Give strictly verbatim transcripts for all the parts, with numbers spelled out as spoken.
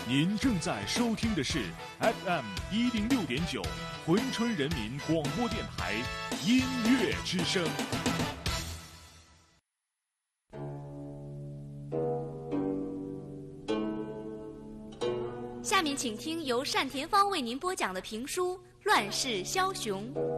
您正在收听的是 F M 一零六点九珲春人民广播电台音乐之声。 下面请听由单田芳为您播讲的评书《乱世枭雄》。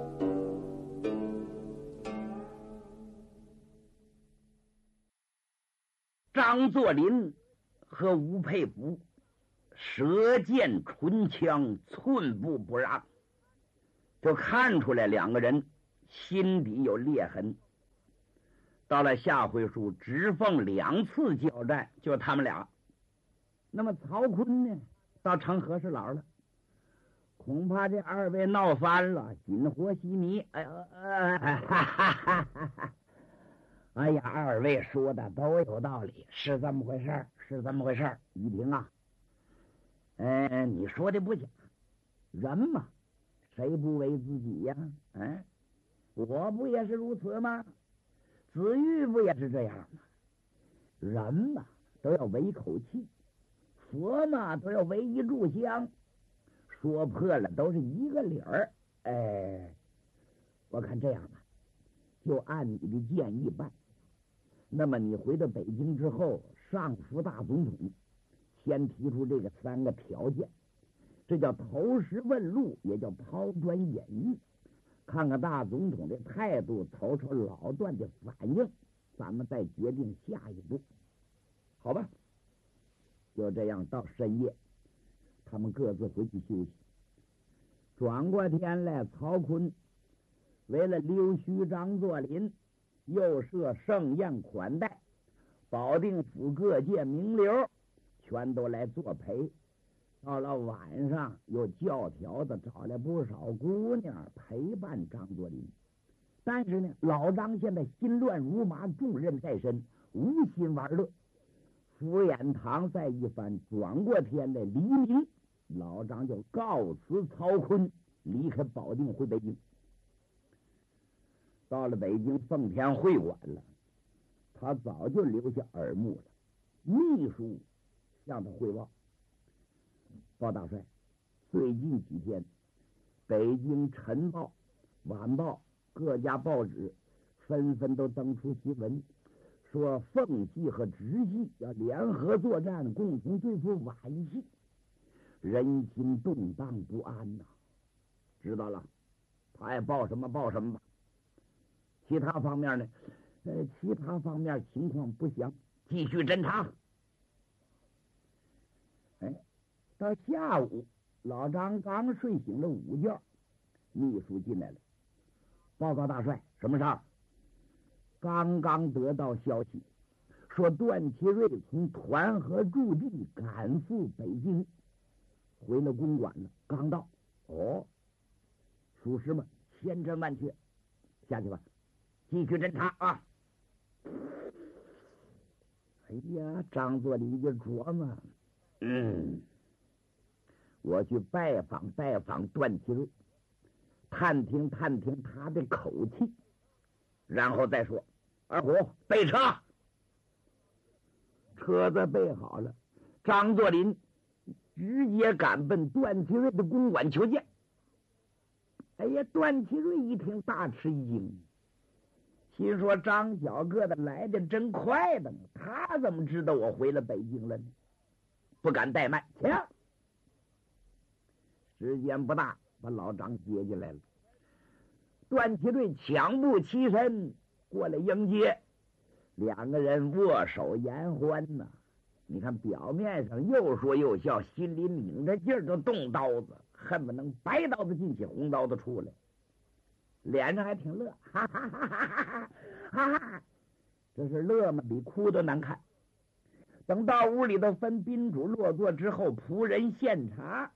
张作霖和吴佩孚舌剑唇枪，寸步不让，就看出来两个人心底有裂痕。到了下回书，直奉两次交战，就他们俩。那么曹锟呢，到成和事佬了，恐怕这二位闹翻了，紧和稀泥。哎呀，哎哈哈哈哈！哎呀，二位说的都有道理，是这么回事儿，是这么回事儿。一听啊，哎，你说的不假，人嘛，谁不为自己呀？嗯，我不也是如此吗？子玉不也是这样吗？人嘛，都要为口气，佛嘛，都要为一炷香，说破了都是一个理儿。哎，我看这样吧，就按你的建议办。那么你回到北京之后，上书大总统，先提出这个三个条件，这叫投石问路，也叫抛砖引玉，看看大总统的态度，瞅瞅老段的反应，咱们再决定下一步，好吧？就这样，到深夜，他们各自回去休息。转过天来，曹锟为了溜须张作霖，又设盛宴款待，保定府各界名流全都来作陪。到了晚上，又教条的找来不少姑娘陪伴张作霖。但是呢，老张现在心乱如麻，重任太深，无心玩乐。福眼堂在一番转过天的黎明，老张就告辞曹锟，离开保定回北京。到了北京奉天会馆了，他早就留下耳目了。秘书向他汇报：包大帅，最近几天北京晨报、晚报各家报纸纷纷都登出新闻，说奉系和直系要联合作战，共同对付皖系，人心动荡不安呐、啊。知道了，他爱报什么报什么吧。其他方面呢？呃，其他方面情况不详，继续侦查。哎，到下午，老张刚睡醒了午觉，秘书进来了，报告大帅，什么事儿？刚刚得到消息，说段祺瑞从团河驻地赶赴北京，回了公馆了，刚到。哦，属实吗？千真万确。下去吧，继续侦查啊！哎呀，张作霖就琢磨，嗯，我去拜访拜访段祺瑞，探听探听他的口气，然后再说。二虎，备车。车子备好了，张作霖直接赶奔段祺瑞的公馆求见。哎呀，段祺瑞一听大吃一惊，心说张小个的来的真快的呢，他怎么知道我回了北京了呢？不敢怠慢，请。时间不大，把老张接进来了。段祺瑞抢步起身过来迎接，两个人握手言欢呐、啊。你看表面上又说又笑，心里拧着劲儿就动刀子，恨不能白刀子进去，红刀子出来，脸上还挺乐，哈哈哈哈哈哈哈！这是乐嘛，比哭都难看。等到屋里头分宾主落座之后，仆人献茶。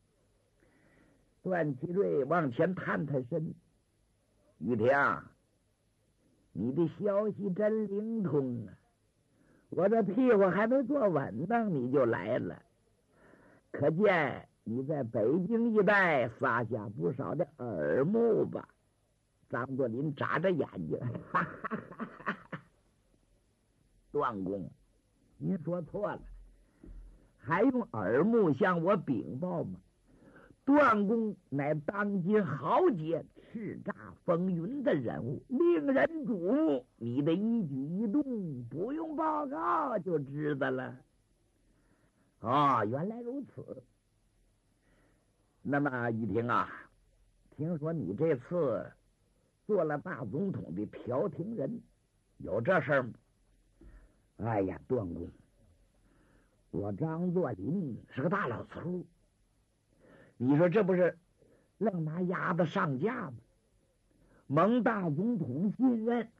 段祺瑞往前探探身：“玉婷，你的消息真灵通啊！我这屁股还没坐稳当，你就来了，可见你在北京一带撒下不少的耳目吧？”张作霖眨着眼睛，哈哈哈哈哈！段公，您说错了， 还用耳目向我禀报吗？段公乃当今豪杰，叱咤风云的人物，令人瞩目。你的一举一动不用报告就知道了。哦，原来如此。那么一听啊，听说你这次做了大总统的调停人，有这事儿吗？哎呀，段公，我张作霖是个大老粗，你说这不是愣拿鸭子上架吗？蒙大总统信任，